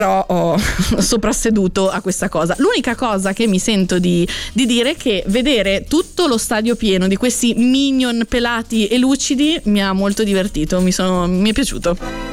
ho soprasseduto a questa cosa. L'unica cosa che mi sento di dire è che vedere tutto lo stadio pieno di questi minion pelati e lucidi mi ha molto divertito, mi è piaciuto.